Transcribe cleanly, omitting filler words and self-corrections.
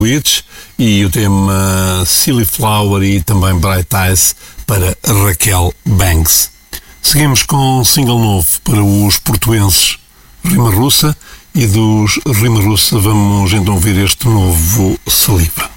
Witch e o tema Silly Flower e também Bright Eyes para Raquel Banks. Seguimos com um single novo para os portuenses Rima Russa, e dos Rima Russa vamos então ouvir este novo Saliva.